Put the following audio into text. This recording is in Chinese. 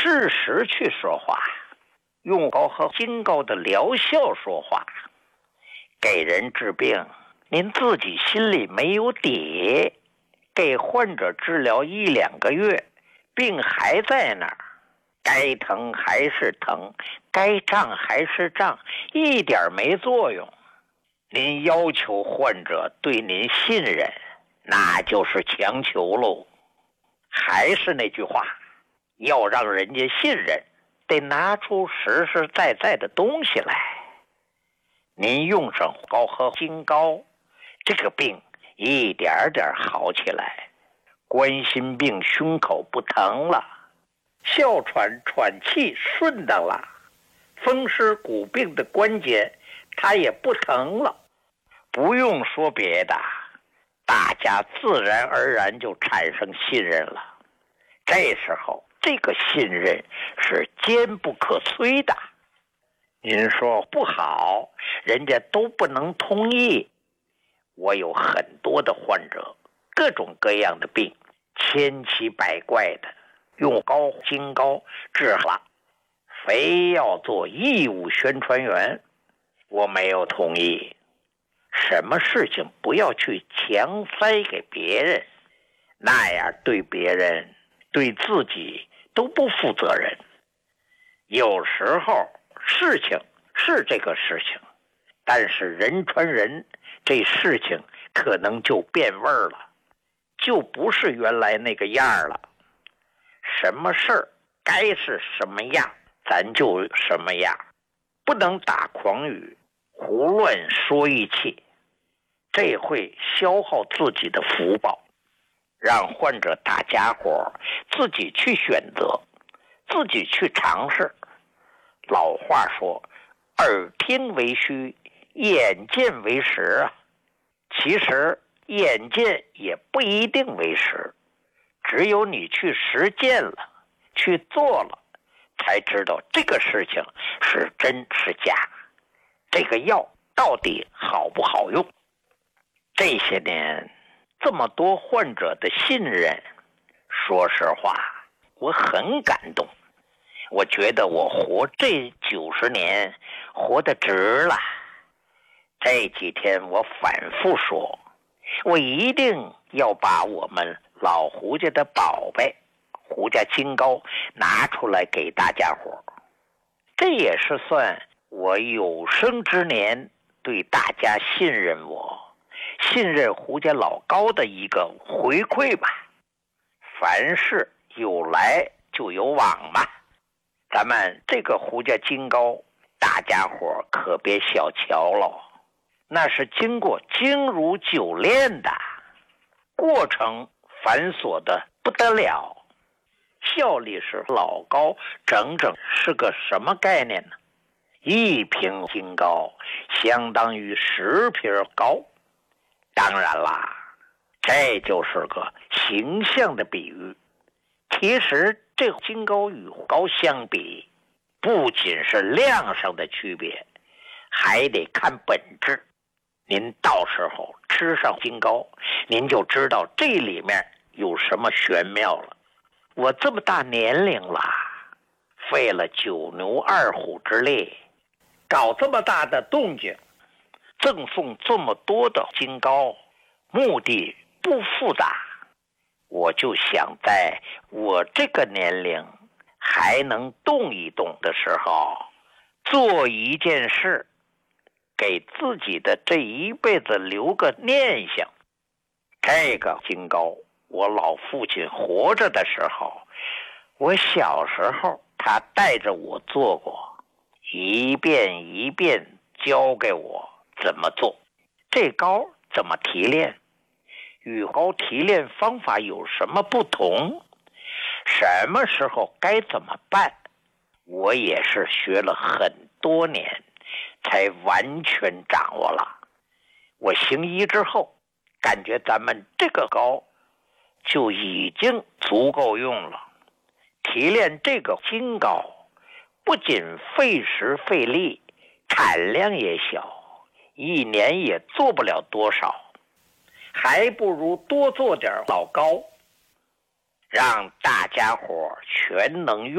事实去说话，用高和金高的疗效说话。给人治病，您自己心里没有底，给患者治疗1-2个月，病还在那儿，该疼还是疼，该胀还是胀，一点没作用。您要求患者对您信任，那就是强求喽。还是那句话，要让人家信任，得拿出实实在在的东西来。您用上高和金膏，这个病一点点好起来，冠心病胸口不疼了，哮喘喘气顺当了，风湿骨病的关节它也不疼了。不用说别的，大家自然而然就产生信任了。这时候这个信任是坚不可摧的。您说不好，人家都不能同意。我有很多的患者，各种各样的病，千奇百怪的，用高金膏治好了，非要做义务宣传员，我没有同意。什么事情不要去强塞给别人，那样对别人对自己都不负责任。有时候事情是这个事情，但是人传人，这事情可能就变味儿了，就不是原来那个样了。什么事儿该是什么样，咱就什么样，不能打诳语，胡乱说一气，这会消耗自己的福报。让患者大家伙自己去选择，自己去尝试。老话说，耳听为虚，眼见为实啊。其实眼见也不一定为实，只有你去实践了，去做了，才知道这个事情是真是假，这个药到底好不好用。这些年这么多患者的信任，说实话我很感动。我觉得我活这90年活得值了。这几天我反复说，我一定要把我们老胡家的宝贝胡家金膏拿出来给大家伙。这也是算我有生之年对大家信任我，信任胡家老高的一个回馈吧。凡事有来就有往嘛。咱们这个胡家金膏，大家伙可别小瞧了，那是经过精如酒炼的，过程繁琐的不得了，效力是老高，整整是个什么概念呢？1瓶金膏相当于10瓶膏。当然啦，这就是个形象的比喻。其实这金膏与膏相比，不仅是量上的区别，还得看本质。您到时候吃上金膏，您就知道这里面有什么玄妙了。我这么大年龄了，费了9牛2虎之力，搞这么大的动静，赠送这么多的金膏，目的不复杂。我就想在我这个年龄还能动一动的时候，做一件事，给自己的这一辈子留个念想。这个金膏，我老父亲活着的时候，我小时候他带着我做过，一遍一遍教给我怎么做。这膏怎么提炼，与膏提炼方法有什么不同，什么时候该怎么办，我也是学了很多年才完全掌握了。我行医之后，感觉咱们这个膏就已经足够用了。提炼这个金膏不仅费时费力，产量也小，一年也做不了多少，还不如多做点老膏，让大家伙全能用。